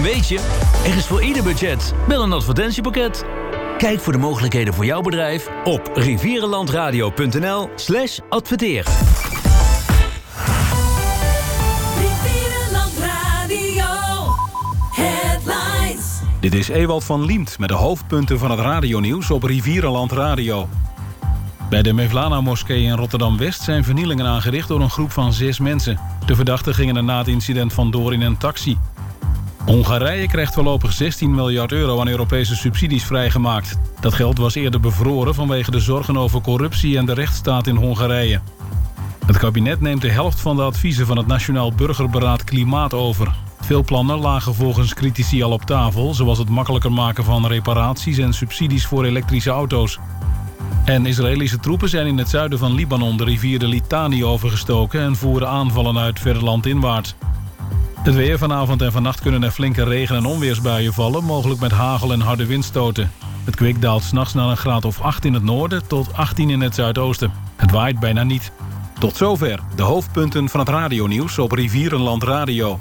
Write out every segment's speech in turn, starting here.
weet je, er is voor ieder budget wel een advertentiepakket. Kijk voor de mogelijkheden voor jouw bedrijf op rivierenlandradio.nl/adverteer. Rivierenland Radio Headlines. Dit is Ewald van Liemt met de hoofdpunten van het radionieuws op Rivierenland Radio. Bij de Mevlana-moskee in Rotterdam-West zijn vernielingen aangericht door een groep van 6 mensen. De verdachten gingen er na het incident vandoor in een taxi. Hongarije krijgt voorlopig 16 miljard euro aan Europese subsidies vrijgemaakt. Dat geld was eerder bevroren vanwege de zorgen over corruptie en de rechtsstaat in Hongarije. Het kabinet neemt de helft van de adviezen van het Nationaal Burgerberaad Klimaat over. Veel plannen lagen volgens critici al op tafel, zoals het makkelijker maken van reparaties en subsidies voor elektrische auto's. En Israëlische troepen zijn in het zuiden van Libanon de rivier de Litani overgestoken en voeren aanvallen uit verder landinwaarts. Het weer: vanavond en vannacht kunnen er flinke regen- en onweersbuien vallen, mogelijk met hagel en harde windstoten. Het kwik daalt 's nachts naar een graad of 8 in het noorden tot 18 in het zuidoosten. Het waait bijna niet. Tot zover de hoofdpunten van het radionieuws op Rivierenland Radio.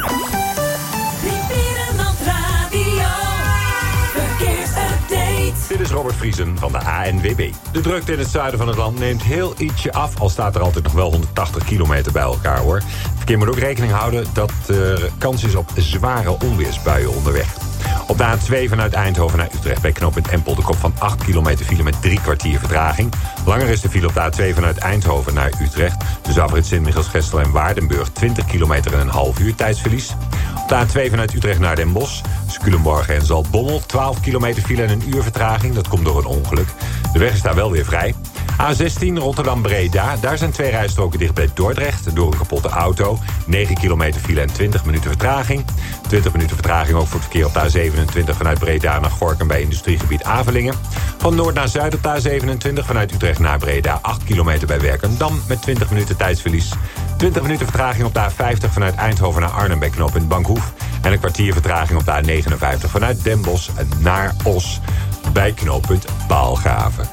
Rivierenland Radio Verkeersupdate. Dit is Robert Vriesen van de ANWB. De drukte in het zuiden van het land neemt heel ietsje af, al staat er altijd nog wel 180 kilometer bij elkaar, hoor. Het verkeer moet ook rekening houden dat er kans is op zware onweersbuien onderweg. Op de A2 vanuit Eindhoven naar Utrecht bij knooppunt Empel de kop van 8 kilometer file met 3 kwartier vertraging. Langer is de file op de A2 vanuit Eindhoven naar Utrecht. Dus afrit Sint-Michiels-Gestel en Waardenburg 20 kilometer en een half uur tijdsverlies. Op de A2 vanuit Utrecht naar Den Bosch. Tussen Culemborg en Zaltbommel 12 kilometer file en een uur vertraging. Dat komt door een ongeluk. De weg is daar wel weer vrij. A16 Rotterdam-Breda. Daar zijn 2 rijstroken dicht bij Dordrecht door een kapotte auto. 9 kilometer file en 20 minuten vertraging. 20 minuten vertraging ook voor het verkeer op de A27 vanuit Breda naar Gorinchem bij industriegebied Avelingen. Van noord naar zuid op de A27 vanuit Utrecht naar Breda. 8 kilometer bij Werkendam met 20 minuten tijdsverlies. 20 minuten vertraging op de A50 vanuit Eindhoven naar Arnhem bij knooppunt Bankhoef. En een kwartier vertraging op de A59 vanuit Den Bosch naar Os bij knooppunt Paalgraven.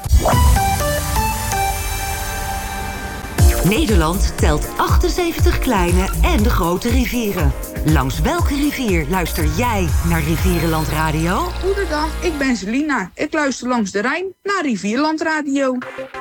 Nederland telt 78 kleine en de grote rivieren. Langs welke rivier luister jij naar Rivierenland Radio? Goedendag, ik ben Selina. Ik luister langs de Rijn naar Rivierenland Radio.